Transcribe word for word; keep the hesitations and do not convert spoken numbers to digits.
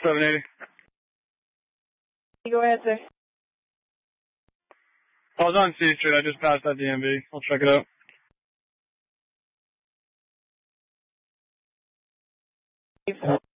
seven eighty. Go ahead, sir. I was on C Street. I just passed that D M V. I'll check it out.